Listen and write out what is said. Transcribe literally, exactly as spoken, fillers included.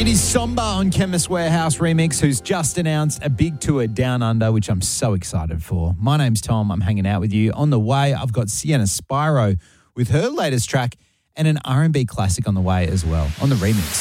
It is Somber on Chemist Warehouse Remix, who's just announced a big tour down under, which I'm so excited for. My name's Tom. I'm hanging out with you. On the way, I've got Sienna Spyro with her latest track and an R and B classic on the way as well, on the remix.